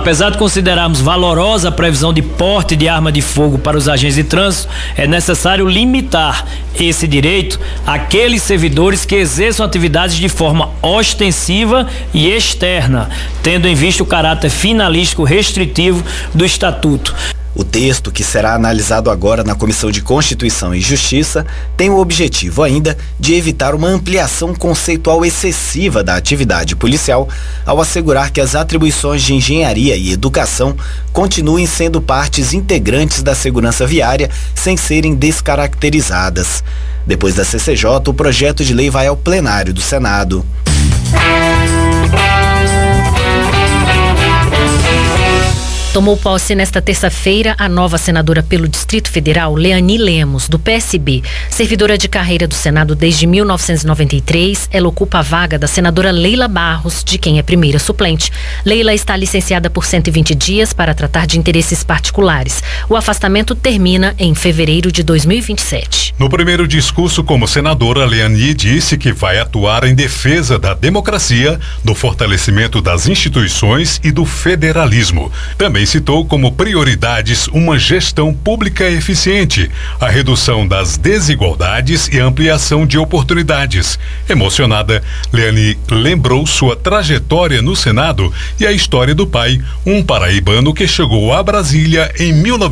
Apesar de considerarmos valorosa a previsão de porte de arma de fogo para os agentes de trânsito, é necessário limitar esse direito àqueles servidores que exerçam atividades de forma ostensiva e externa, tendo em vista o caráter finalístico restritivo do Estatuto. O texto, que será analisado agora na Comissão de Constituição e Justiça, tem o objetivo ainda de evitar uma ampliação conceitual excessiva da atividade policial, ao assegurar que as atribuições de engenharia e educação continuem sendo partes integrantes da segurança viária sem serem descaracterizadas. Depois da CCJ, o projeto de lei vai ao plenário do Senado. Tomou posse nesta terça-feira a nova senadora pelo Distrito Federal, Leani Lemos, do PSB. Servidora de carreira do Senado desde 1993, ela ocupa a vaga da senadora Leila Barros, de quem é primeira suplente. Leila está licenciada por 120 dias para tratar de interesses particulares. O afastamento termina em fevereiro de 2027. No primeiro discurso como senadora, Leani disse que vai atuar em defesa da democracia, do fortalecimento das instituições e do federalismo. Também citou como prioridades uma gestão pública eficiente, a redução das desigualdades e a ampliação de oportunidades. Emocionada, Leani lembrou sua trajetória no Senado e a história do pai, um paraibano que chegou a Brasília em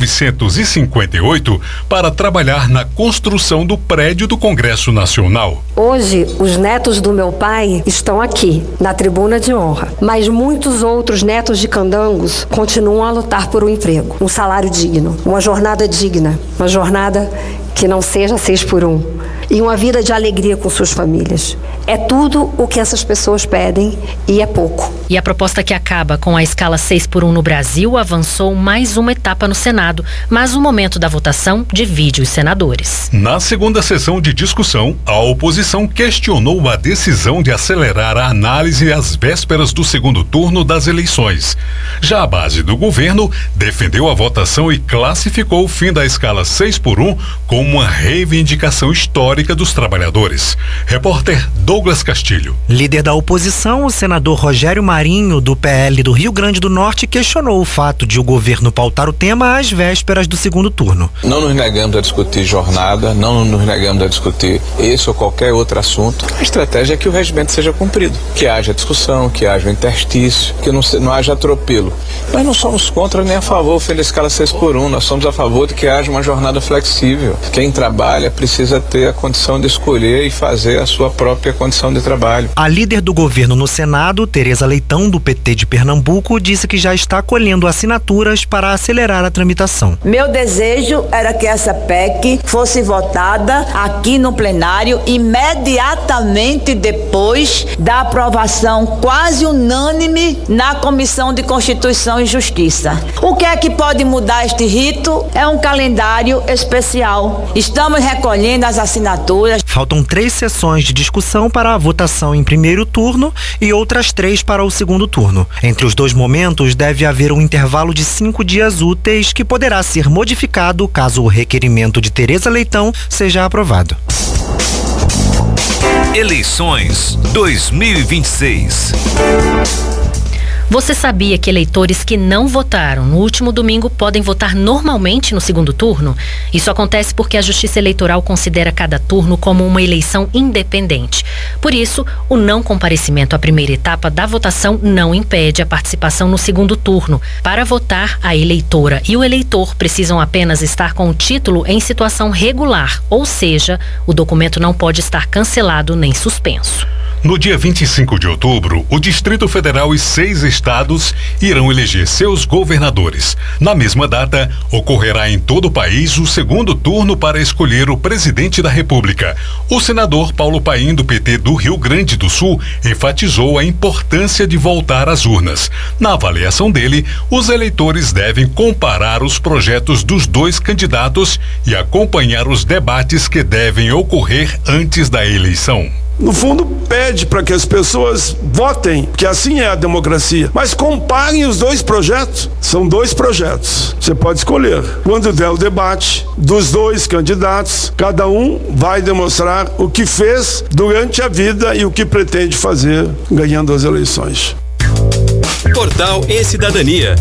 1958 para trabalhar na construção do prédio do Congresso Nacional. Hoje, os netos do meu pai estão aqui, na tribuna de honra, mas muitos outros netos de candangos continuam a lutar por um emprego, um salário digno, uma jornada digna, uma jornada que não seja 6x1 e uma vida de alegria com suas famílias. É tudo o que essas pessoas pedem e é pouco. E a proposta que acaba com a escala 6x1 no Brasil avançou mais uma etapa no Senado, mas o momento da votação divide os senadores. Na segunda sessão de discussão, a oposição questionou a decisão de acelerar a análise às vésperas do segundo turno das eleições. Já a base do governo defendeu a votação e classificou o fim da escala 6x1 como uma reivindicação histórica dos trabalhadores. Repórter Douglas Castilho. Líder da oposição, o senador Rogério Marinho, do PL do Rio Grande do Norte, questionou o fato de o governo pautar o tema às vésperas do segundo turno. Não nos negamos a discutir jornada, não nos negamos a discutir esse ou qualquer outro assunto. A estratégia é que o regimento seja cumprido, que haja discussão, que haja um interstício, que não haja atropelo. Nós não somos contra nem a favor do fim da escala 6x1, nós somos a favor de que haja uma jornada flexível. Quem trabalha precisa ter a condição de escolher e fazer a sua própria condição de trabalho. A líder do governo no Senado, Tereza Leitão, do PT de Pernambuco, disse que já está colhendo assinaturas para acelerar a tramitação. Meu desejo era que essa PEC fosse votada aqui no plenário imediatamente depois da aprovação quase unânime na Comissão de Constituição e Justiça. O que é que pode mudar este rito? É um calendário especial. Estamos recolhendo as assinaturas. Faltam 3 sessões de discussão para a votação em primeiro turno e outras 3 para o segundo turno. Entre os dois momentos, deve haver um intervalo de 5 dias úteis que poderá ser modificado caso o requerimento de Tereza Leitão seja aprovado. Eleições 2026. Você sabia que eleitores que não votaram no último domingo podem votar normalmente no segundo turno? Isso acontece porque a Justiça Eleitoral considera cada turno como uma eleição independente. Por isso, o não comparecimento à primeira etapa da votação não impede a participação no segundo turno. Para votar, a eleitora e o eleitor precisam apenas estar com o título em situação regular, ou seja, o documento não pode estar cancelado nem suspenso. No dia 25 de outubro, o Distrito Federal e 6 estados irão eleger seus governadores. Na mesma data, ocorrerá em todo o país o segundo turno para escolher o presidente da República. O senador Paulo Paim, do PT do Rio Grande do Sul, enfatizou a importância de voltar às urnas. Na avaliação dele, os eleitores devem comparar os projetos dos 2 candidatos e acompanhar os debates que devem ocorrer antes da eleição. No fundo, pede para que as pessoas votem, que assim é a democracia. Mas comparem os 2 projetos. São 2 projetos. Você pode escolher. Quando der o debate dos 2 candidatos, cada um vai demonstrar o que fez durante a vida e o que pretende fazer ganhando as eleições. Portal e Cidadania.